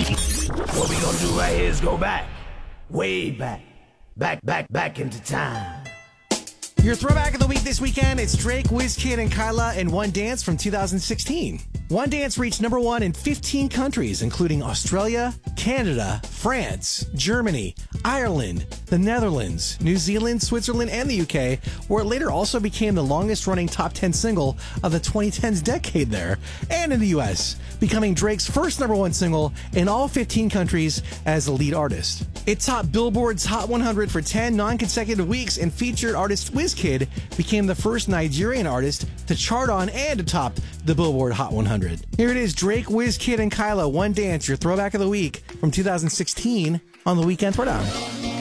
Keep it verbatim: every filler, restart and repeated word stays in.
What we gonna do right here is go back, way back, back, back, back into time. Your throwback of the week this weekend, it's Drake, Wizkid, and Kyla in One Dance from two thousand sixteen. One Dance reached number one in fifteen countries, including Australia, Canada, France, Germany, Ireland, the Netherlands, New Zealand, Switzerland, and the U K, where it later also became the longest-running top ten single of the twenty tens decade there, and in the U S, becoming Drake's first number one single in all fifteen countries as the lead artist. It topped Billboard's Hot one hundred for ten non-consecutive weeks, and featured artist Wizkid became the first Nigerian artist to chart on and to top the Billboard Hot one hundred. Here it is, Drake, Wizkid, and Kyla, One Dance, your throwback of the week from two thousand sixteen on the Weekend Throwdown.